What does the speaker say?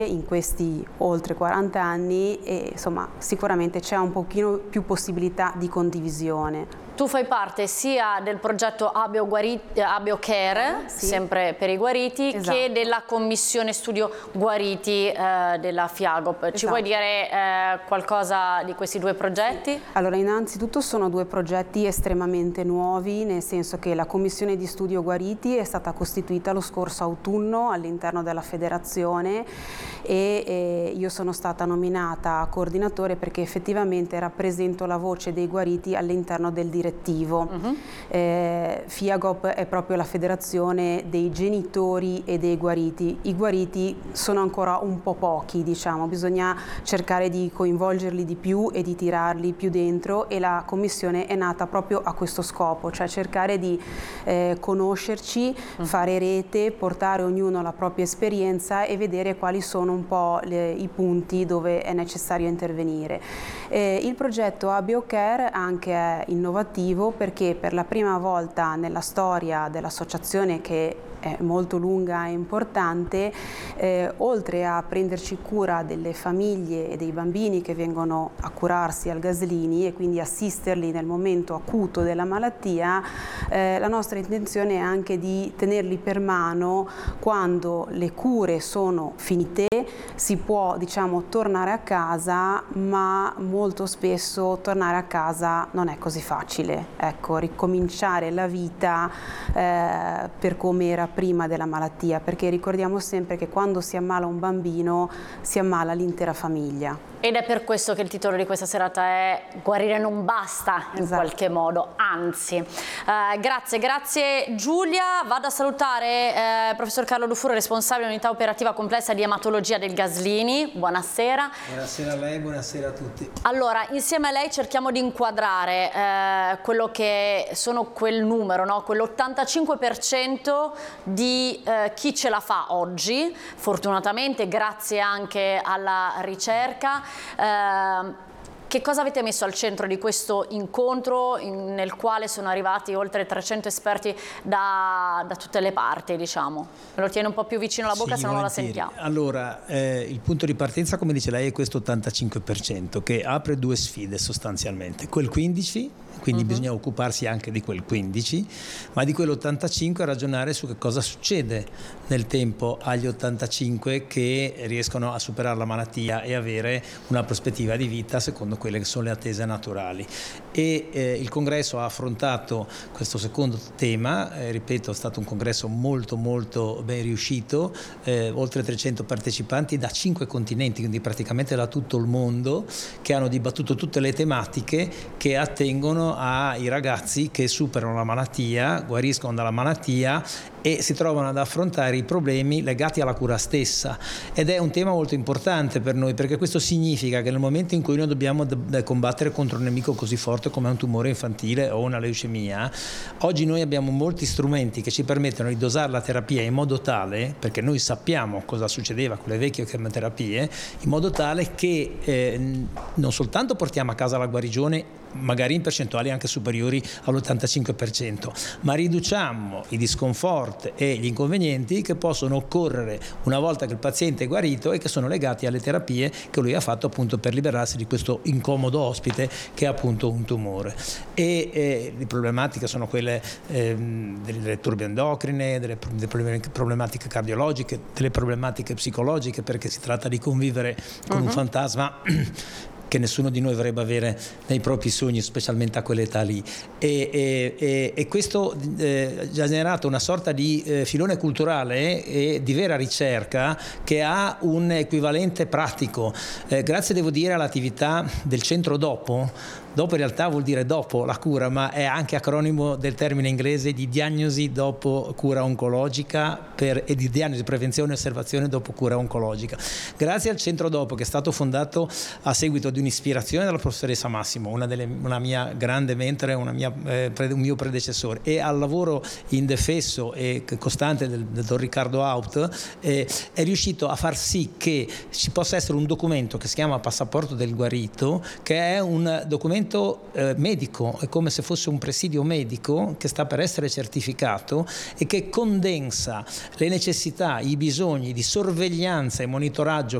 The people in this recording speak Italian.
in questi oltre 40 anni e insomma sicuramente c'è un pochino più possibilità di condivisione. Tu fai parte sia del progetto Abio Care, sì, sempre per i guariti, esatto, che della commissione studio guariti della FIAGOP. Esatto. Ci vuoi dire qualcosa di questi due progetti? Sì. Allora, innanzitutto sono due progetti estremamente nuovi, nel senso che la commissione di studio guariti è stata costituita lo scorso autunno all'interno della federazione e io sono stata nominata coordinatore perché effettivamente rappresento la voce dei guariti all'interno del direttivo. FIAGOP è proprio la federazione dei genitori e dei guariti. I guariti sono ancora un po' pochi, diciamo, bisogna cercare di coinvolgerli di più e di tirarli più dentro e la commissione è nata proprio a questo scopo, cioè cercare di conoscerci, fare rete, portare ognuno la propria esperienza e vedere quali sono un po' i punti dove è necessario intervenire. Il progetto Abio Care anche è innovativo perché per la prima volta nella storia dell'associazione, che è molto lunga e importante, oltre a prenderci cura delle famiglie e dei bambini che vengono a curarsi al Gaslini e quindi assisterli nel momento acuto della malattia, la nostra intenzione è anche di tenerli per mano quando le cure sono finite, si può, diciamo, tornare a casa, ma molto spesso tornare a casa non è così facile. Ecco, ricominciare la vita per come era prima della malattia, perché ricordiamo sempre che quando si ammala un bambino si ammala l'intera famiglia. Ed è per questo che il titolo di questa serata è Guarire non basta, in qualche modo, anzi. Grazie Giulia. Vado a salutare professor Carlo Dufour, responsabile dell'unità operativa complessa di ematologia del Gaslini. Buonasera. Buonasera a lei, buonasera a tutti. Allora, insieme a lei cerchiamo di inquadrare quello che sono quel numero, no? Quell'85% di chi ce la fa oggi, fortunatamente grazie anche alla ricerca. Che cosa avete messo al centro di questo incontro nel quale sono arrivati oltre 300 esperti da tutte le parti, diciamo? Me lo tiene un po' più vicino alla bocca, Sì, se no non la volentieri. sentiamo. Allora, il punto di partenza, come dice lei, è questo 85% che apre due sfide sostanzialmente. Quel 15%, quindi bisogna occuparsi anche di quel 15%, ma di quell'85% ragionare su che cosa succede nel tempo agli 85% che riescono a superare la malattia e avere una prospettiva di vita secondo quelle che sono le attese naturali. E il congresso ha affrontato questo secondo tema, ripeto, è stato un congresso molto ben riuscito, oltre 300 partecipanti da 5 continenti, quindi praticamente da tutto il mondo, che hanno dibattuto tutte le tematiche che attengono ai ragazzi che superano la malattia, guariscono dalla malattia e si trovano ad affrontare i problemi legati alla cura stessa, ed è un tema molto importante per noi, perché questo significa che nel momento in cui noi dobbiamo combattere contro un nemico così forte come un tumore infantile o una leucemia, oggi noi abbiamo molti strumenti che ci permettono di dosare la terapia in modo tale, perché noi sappiamo cosa succedeva con le vecchie chemioterapie, in modo tale che non soltanto portiamo a casa la guarigione, magari in percentuali anche superiori all'85%, ma riduciamo i disconfort e gli inconvenienti che possono occorrere una volta che il paziente è guarito e che sono legati alle terapie che lui ha fatto appunto per liberarsi di questo incomodo ospite che è appunto un tumore. E le problematiche sono quelle delle turbe endocrine, delle problematiche cardiologiche, delle problematiche psicologiche, perché si tratta di convivere con un fantasma che nessuno di noi vorrebbe avere nei propri sogni, specialmente a quell'età lì. E questo ha generato una sorta di filone culturale e di vera ricerca che ha un equivalente pratico. Grazie, devo dire, all'attività del centro dopo. Dopo in realtà vuol dire dopo la cura, ma è anche acronimo del termine inglese di diagnosi dopo cura oncologica e di diagnosi, prevenzione e osservazione dopo cura oncologica. Grazie al centro dopo, che è stato fondato a seguito di un'ispirazione dalla professoressa Massimo, una mia grande mentore, un mio predecessore, e al lavoro indefesso e costante del dottor Riccardo Haupt, è riuscito a far sì che ci possa essere un documento che si chiama Passaporto del Guarito, che è un documento medico, è come se fosse un presidio medico che sta per essere certificato e che condensa le necessità, i bisogni di sorveglianza e monitoraggio